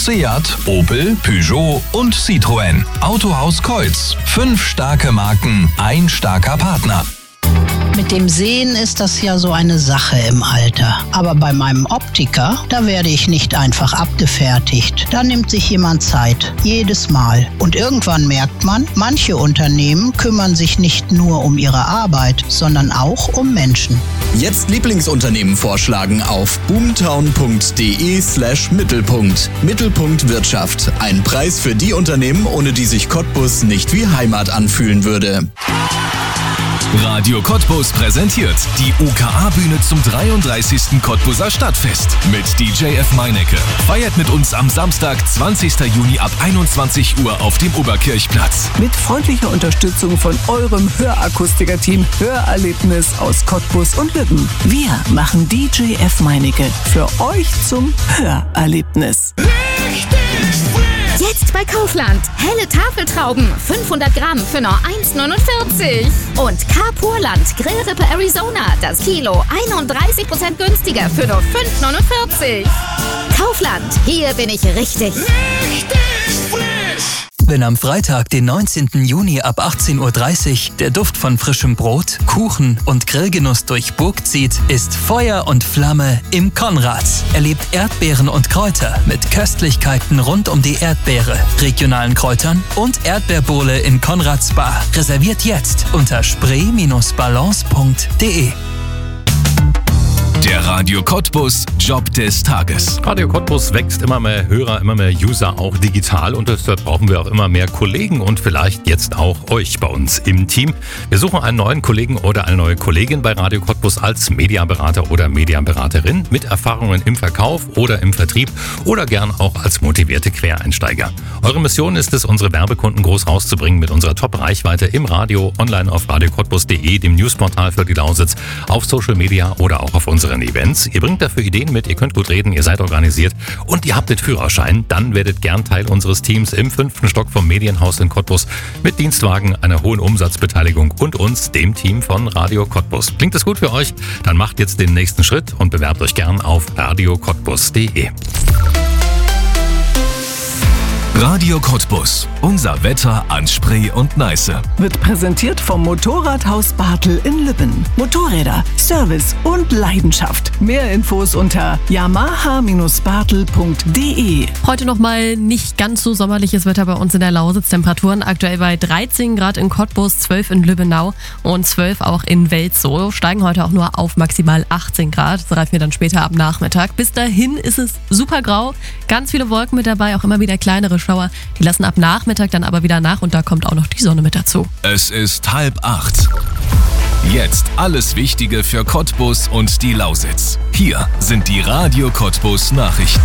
Seat, Opel, Peugeot und Citroën. Autohaus Keutz. 5 starke Marken, ein starker Partner. Mit dem Sehen ist das ja so eine Sache im Alter. Aber bei meinem Optiker, da werde ich nicht einfach abgefertigt. Da nimmt sich jemand Zeit. Jedes Mal. Und irgendwann merkt man, manche Unternehmen kümmern sich nicht nur um ihre Arbeit, sondern auch um Menschen. Jetzt Lieblingsunternehmen vorschlagen auf boomtown.de/Mittelpunkt. Mittelpunkt Wirtschaft. Ein Preis für die Unternehmen, ohne die sich Cottbus nicht wie Heimat anfühlen würde. Radio Cottbus präsentiert die UKA-Bühne zum 33. Cottbuser Stadtfest mit DJ F. Meinecke. Feiert mit uns am Samstag, 20. Juni ab 21 Uhr auf dem Oberkirchplatz. Mit freundlicher Unterstützung von eurem Hörakustiker-Team Hörerlebnis aus Cottbus und Lübben. Wir machen DJ F. Meinecke für euch zum Hörerlebnis. Jetzt bei Kaufland. Helle Tafeltrauben, 500 Gramm für nur 1,49. Und Carpurland Grillrippe Arizona, das Kilo 31% günstiger für nur 5,49. Kaufland, hier bin ich richtig. Wenn am Freitag, den 19. Juni ab 18:30 Uhr der Duft von frischem Brot, Kuchen und Grillgenuss durch Burg zieht, ist Feuer und Flamme im Konrads. Erlebt Erdbeeren und Kräuter mit Köstlichkeiten rund um die Erdbeere, regionalen Kräutern und Erdbeerbowle in Konrads Bar. Reserviert jetzt unter spree-balance.de. Der Radio Cottbus Job des Tages. Radio Cottbus wächst, immer mehr Hörer, immer mehr User, auch digital. Und deshalb brauchen wir auch immer mehr Kollegen und vielleicht jetzt auch euch bei uns im Team. Wir suchen einen neuen Kollegen oder eine neue Kollegin bei Radio Cottbus als Mediaberater oder Mediaberaterin mit Erfahrungen im Verkauf oder im Vertrieb oder gern auch als motivierte Quereinsteiger. Eure Mission ist es, unsere Werbekunden groß rauszubringen mit unserer Top-Reichweite im Radio, online auf radiocottbus.de, dem Newsportal für die Lausitz, auf Social Media oder auch auf unseren Events. Ihr bringt dafür Ideen mit, ihr könnt gut reden, ihr seid organisiert und ihr habt den Führerschein. Dann werdet gern Teil unseres Teams im 5. Stock vom Medienhaus in Cottbus mit Dienstwagen, einer hohen Umsatzbeteiligung und uns, dem Team von Radio Cottbus. Klingt das gut für euch? Dann macht jetzt den nächsten Schritt und bewerbt euch gern auf radiocottbus.de. Radio Cottbus. Unser Wetter an Spree und Neiße. Wird präsentiert vom Motorradhaus Bartel in Lübben. Motorräder, Service und Leidenschaft. Mehr Infos unter yamaha-bartel.de. Heute nochmal nicht ganz so sommerliches Wetter bei uns in der Lausitz. Temperaturen aktuell bei 13 Grad in Cottbus, 12 in Lübbenau und 12 auch in Welzow. Steigen heute auch nur auf maximal 18 Grad. Das erreichen wir dann später ab Nachmittag. Bis dahin ist es super grau. Ganz viele Wolken mit dabei, auch immer wieder kleinere Schauer. Die lassen ab Nachmittag dann aber wieder nach und da kommt auch noch die Sonne mit dazu. Es ist 7:30. Jetzt alles Wichtige für Cottbus und die Lausitz. Hier sind die Radio Cottbus Nachrichten.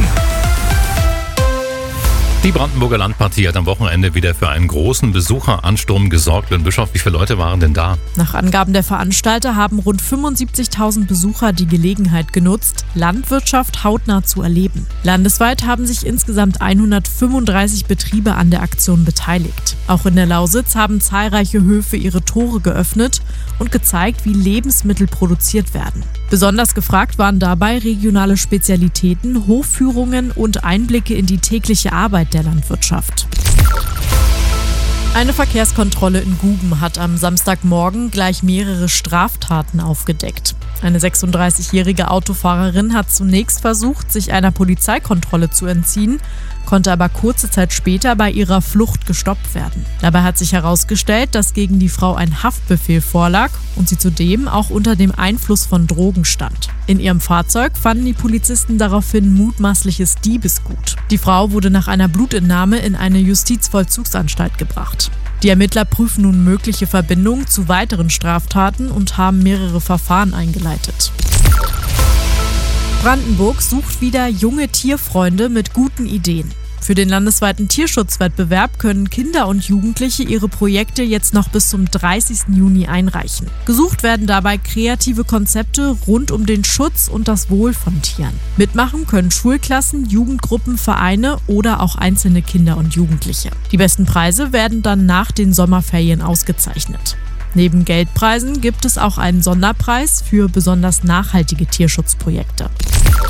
Die Brandenburger Landpartie hat am Wochenende wieder für einen großen Besucheransturm gesorgt. Und Bischof, wie viele Leute waren denn da? Nach Angaben der Veranstalter haben rund 75.000 Besucher die Gelegenheit genutzt, Landwirtschaft hautnah zu erleben. Landesweit haben sich insgesamt 135 Betriebe an der Aktion beteiligt. Auch in der Lausitz haben zahlreiche Höfe ihre Tore geöffnet und gezeigt, wie Lebensmittel produziert werden. Besonders gefragt waren dabei regionale Spezialitäten, Hofführungen und Einblicke in die tägliche Arbeit der Landwirtschaft. Eine Verkehrskontrolle in Guben hat am Samstagmorgen gleich mehrere Straftaten aufgedeckt. Eine 36-jährige Autofahrerin hat zunächst versucht, sich einer Polizeikontrolle zu entziehen, konnte aber kurze Zeit später bei ihrer Flucht gestoppt werden. Dabei hat sich herausgestellt, dass gegen die Frau ein Haftbefehl vorlag und sie zudem auch unter dem Einfluss von Drogen stand. In ihrem Fahrzeug fanden die Polizisten daraufhin mutmaßliches Diebesgut. Die Frau wurde nach einer Blutentnahme in eine Justizvollzugsanstalt gebracht. Die Ermittler prüfen nun mögliche Verbindungen zu weiteren Straftaten und haben mehrere Verfahren eingeleitet. Brandenburg sucht wieder junge Tierfreunde mit guten Ideen. Für den landesweiten Tierschutzwettbewerb können Kinder und Jugendliche ihre Projekte jetzt noch bis zum 30. Juni einreichen. Gesucht werden dabei kreative Konzepte rund um den Schutz und das Wohl von Tieren. Mitmachen können Schulklassen, Jugendgruppen, Vereine oder auch einzelne Kinder und Jugendliche. Die besten Preise werden dann nach den Sommerferien ausgezeichnet. Neben Geldpreisen gibt es auch einen Sonderpreis für besonders nachhaltige Tierschutzprojekte.